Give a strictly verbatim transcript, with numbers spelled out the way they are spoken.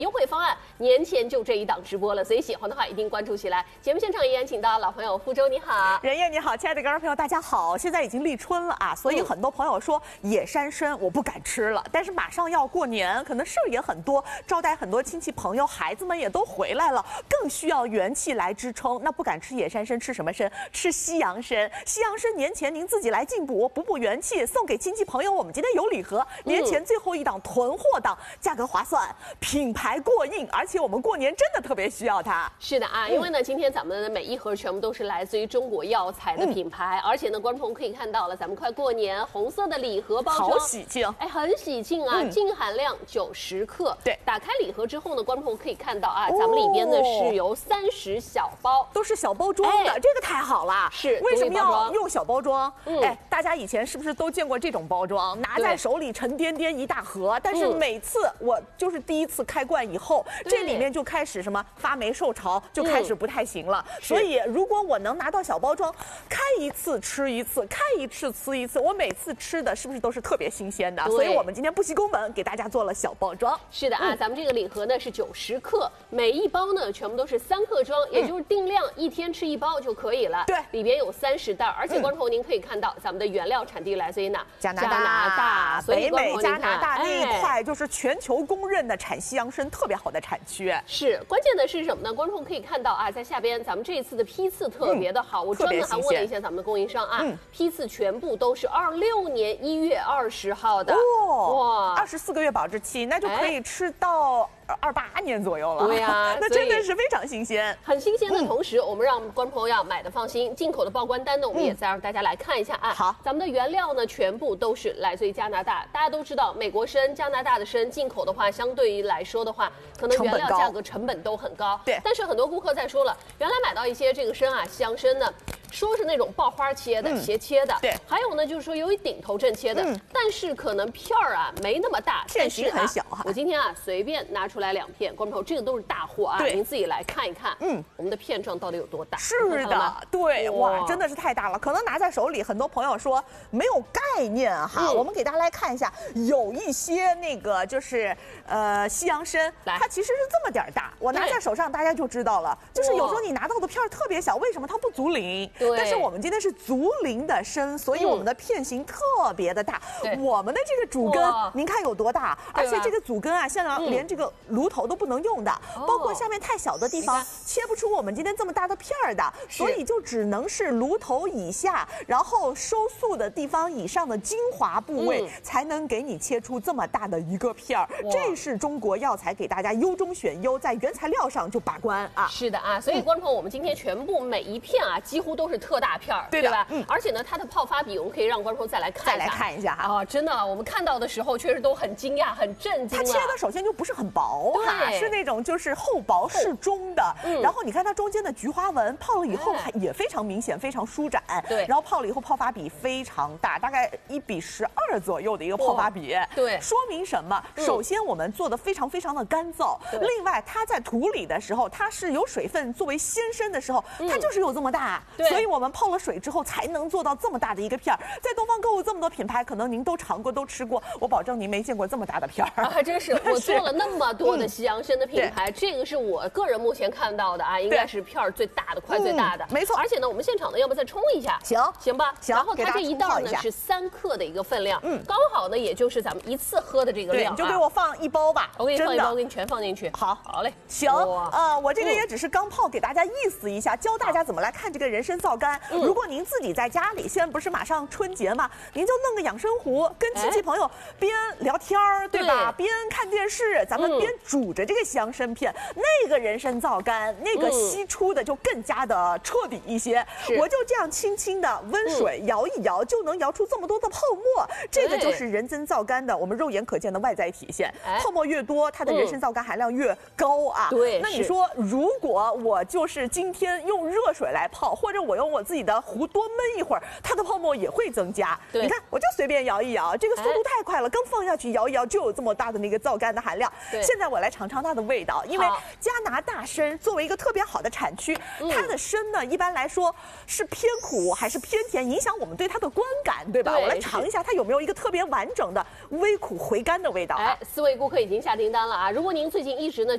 优惠方案年前就这一档直播了，所以喜欢的话一定关注起来。节目现场依然请到老朋友福州，你好， 任燕你好，亲爱的观众朋友大家好。现在已经立春了啊，所以很多朋友说野山参我不敢吃了，但是马上要过年，可能事儿也很多，招待很多亲戚朋友，孩子们也都回来了，更需要元气来支撑。那不敢吃野山参，吃什么参？吃西洋参。西洋参年前您自己来进补，补补元气，送给亲戚朋友。我们今天有礼盒，年前最后一档囤货档，价格划算，品牌过硬，而且我们过年真的特别需要它。 是的啊，因为呢，今天咱们的每一盒全部都是来自于中国药材的品牌，嗯、而且呢，观众朋友可以看到了，咱们快过年，红色的礼盒包装， 好喜庆， 哎，很喜庆啊！嗯、净含量九十克， 对， 打开礼盒之后呢，观众朋友可以看到啊，哦、咱们里边呢是由三十小包， 都是小包装的，哎、这个太好了。 是， 为什么要用小包装？ 嗯、 哎，大家以前是不是都见过这种包装，拿在手里沉甸甸一大盒？但是每次我就是第一次开罐以后，嗯、这里面就开始什么发霉受潮，就开始不太行了。嗯、所以如果我能拿到小包装，开一次吃一次，开一次吃一次，我每次吃的是不是都是特别新鲜的？所以我们今天不惜工本给大家做了小包装。 是的啊，嗯、咱们这个礼盒呢是九十克，每一包呢全部都是三克装，也就是定量一天吃一包就可以了。 对， 里边有三十袋，而且观众朋友您可以看到，咱们的原料产地来自于哪？ 加拿大， 加拿大， 北美加拿大那一块就是全球公认的产西洋参特别好的产区。 是，关键的是什么呢？观众可以看到啊，在下边咱们这一次的批次特别的好，嗯、我专门还问了一下咱们的供应商啊，嗯、批次全部都是二六年一月二十号的， 哦，哇，二十四个月保质期，那就可以吃到二八年左右了。 对呀、啊， 那真的是非常新鲜， 很新鲜的同时，嗯、我们让观众朋友要买的放心，进口的报关单呢，我们也再让大家来看一下啊。 好， 咱们的原料呢，全部都是来自于加拿大。大家都知道，美国参、加拿大的参进口的话，相对于来说的话，可能原料价格成本都很高。 对， 但是很多顾客在说了，原来买到一些这个参啊，西洋参呢，说是那种爆花切的、嗯、斜切的， 对， 还有呢就是说由于顶头正切的，嗯、但是可能片儿啊没那么大， 片型很小哈。 我今天啊随便拿出来两片，观众朋友，这个都是大货啊，您自己来看一看，嗯，我们的片状到底有多大？ 是的，对，哇，真的是太大了，可能拿在手里，很多朋友说没有概念哈。嗯、我们给大家来看一下，有一些那个就是呃西洋参，它其实是这么点儿大，我拿在手上大家就知道了。就是有时候你拿到的片儿特别小，为什么它不足鳞？ 对， 但是我们今天是足鳞的参，所以我们的片型特别的大。嗯、我们的这个主根，您看有多大？而且这个主根啊，现在连这个炉头都不能用的，嗯、包括下面太小的地方，切不出我们今天这么大的片儿的，所以就只能是炉头以下，然后收束的地方以上的精华部位，嗯、才能给你切出这么大的一个片儿。这是中国药材给大家优中选优，在原材料上就把关啊。 是的啊，所以观众朋友，我们今天全部每一片啊，几乎都是特大片儿， 对吧？ 嗯。 而且呢，它的泡发比，我们可以让观众再来看再来看一下哈。 啊，真的，我们看到的时候确实都很惊讶、很震惊。 它切的首先就不是很薄哈，是那种就是厚薄适中的。 嗯。 然后你看它中间的菊花纹，泡了以后也非常明显，非常舒展。 对。 然后泡了以后泡发比非常大，大概一比十二左右的一个泡发比。 对。 说明什么？首先我们做的非常非常的干燥，另外它在土里的时候，它是有水分作为鲜参的时候，它就是有这么大。 对。 所以我们泡了水之后才能做到这么大的一个片儿。在东方购物这么多品牌，可能您都尝过、都吃过，我保证您没见过这么大的片儿。 啊，还真是，我做了那么多的西洋参的品牌，嗯、这个是我个人目前看到的啊，应该是片儿最大的、块最大的、 嗯，没错。 而且呢，我们现场呢，要不再冲一下？ 行， 行吧， 行。 然后它这一袋呢是三克的一个分量，嗯，刚好呢，也就是咱们一次喝的这个量、啊。 对，你就给我放一包吧， 我给你放一包，我给你全放进去。 好， 好嘞， 行。呃，我这个也只是刚泡，给大家意思一下，教大家怎么来看这个人参皂苷。嗯、如果您自己在家里，现在不是马上春节嘛，您就弄个养生壶，跟亲戚朋友边聊天儿，对吧？边看电视，咱们边煮着这个西洋参片，嗯、那个人参皂苷，那个析出的就更加的彻底一些。嗯、我就这样轻轻的温水摇一摇，就能摇出这么多的泡沫。这个就是人参皂苷的我们肉眼可见的外在体现。泡沫越多，它的人参皂苷含量越高啊。 对， 那你说，如果我就是今天用热水来泡，或者我用我自己的壶多焖一会儿，它的泡沫也会增加。你看，我就随便摇一摇，这个速度太快了，刚放下去摇一摇就有这么大的那个皂苷的含量。现在我来尝尝它的味道，因为加拿大参作为一个特别好的产区，它的参呢一般来说是偏苦还是偏甜，影响我们对它的观感，对吧？我来尝一下它有没有一个特别完整的微苦回甘的味道啊。 哎，四位顾客已经下订单了啊！如果您最近一直呢